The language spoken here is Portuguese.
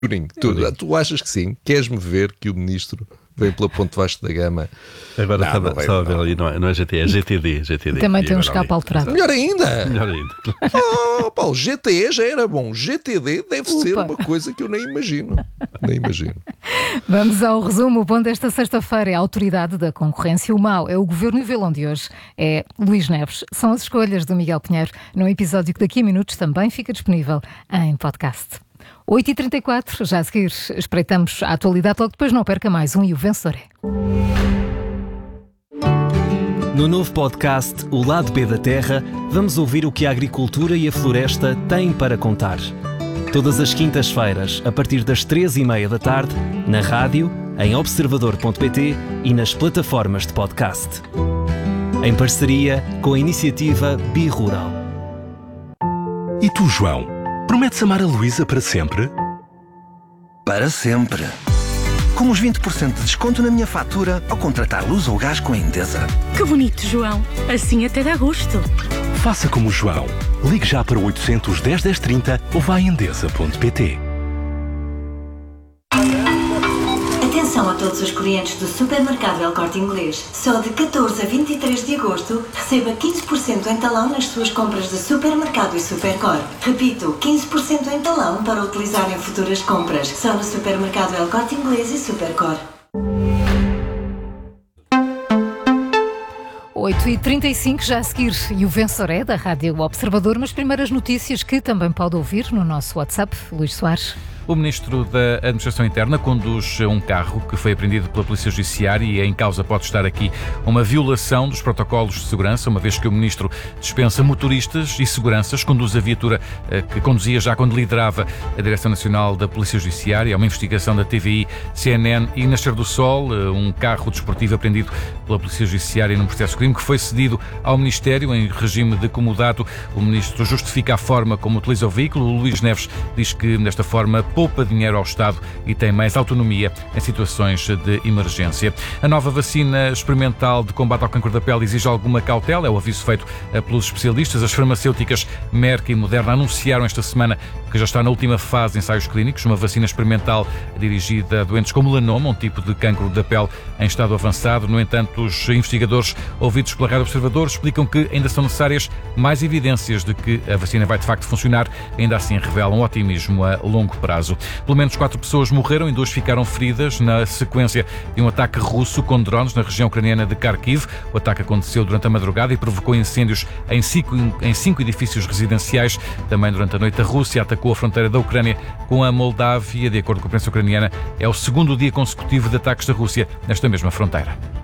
Turing. Tu achas que sim? Queres-me ver que o ministro vem pela Ponte Vasco da Gama? Agora estava a ver ali, não é GT, é GTD. Também tem um escape alterado. Melhor ainda! Melhor ainda. Oh, Paulo, GTE já era bom. GTD deve ser uma coisa que eu nem imagino. Vamos ao resumo. O bom desta sexta-feira é a autoridade da concorrência. O mau é o Governo e o vilão de hoje é Luís Neves. São as escolhas do Miguel Pinheiro num episódio que daqui a minutos também fica disponível em podcast. 8h34, já a seguir espreitamos a atualidade, logo depois não perca mais um E o Vencedor é. No novo podcast O Lado B da Terra, vamos ouvir o que a agricultura e a floresta têm para contar. Todas as quintas-feiras, a partir das 3h30 da tarde, na rádio, em observador.pt e nas plataformas de podcast. Em parceria com a iniciativa Bi-Rural. E tu, João? Prometes amar a Luísa para sempre? Para sempre. Com os 20% de desconto na minha fatura ao contratar luz ou gás com a Endesa. Que bonito, João. Assim até dá gosto. Faça como o João. Ligue já para 810 1030 ou vá a endesa.pt. Atenção a todos os clientes do Supermercado El Corte Inglês. Só de 14 a 23 de agosto, receba 15% em talão nas suas compras de supermercado e Supercor. Repito, 15% em talão para utilizar em futuras compras. Só no Supermercado El Corte Inglês e Supercor. 8h35, já a seguir, e o Vencedor é da Rádio Observador, mas primeiras notícias que também pode ouvir no nosso WhatsApp. Luís Soares. O Ministro da Administração Interna conduz um carro que foi apreendido pela Polícia Judiciária e em causa pode estar aqui uma violação dos protocolos de segurança, uma vez que o Ministro dispensa motoristas e seguranças, conduz a viatura que conduzia já quando liderava a Direção Nacional da Polícia Judiciária. É uma investigação da TVI, CNN e Nascer do Sol, um carro desportivo apreendido pela Polícia Judiciária num processo de crime que foi cedido ao Ministério em regime de comodato. O Ministro justifica a forma como utiliza o veículo. O Luís Neves diz que desta forma poupa dinheiro ao Estado e tem mais autonomia em situações de emergência. A nova vacina experimental de combate ao cancro da pele exige alguma cautela, é o aviso feito pelos especialistas. As farmacêuticas Merck e Moderna anunciaram esta semana que já está na última fase de ensaios clínicos, uma vacina experimental dirigida a doentes com melanoma, um tipo de cancro da pele em estado avançado. No entanto, os investigadores ouvidos pela Rádio Observador explicam que ainda são necessárias mais evidências de que a vacina vai de facto funcionar. Ainda assim revelam otimismo a longo prazo. Pelo menos 4 pessoas morreram e 2 ficaram feridas na sequência de um ataque russo com drones na região ucraniana de Kharkiv. O ataque aconteceu durante a madrugada e provocou incêndios em 5 edifícios residenciais. Também durante a noite a Rússia atacou a fronteira da Ucrânia com a Moldávia. De acordo com a imprensa ucraniana, é o segundo dia consecutivo de ataques da Rússia nesta mesma fronteira.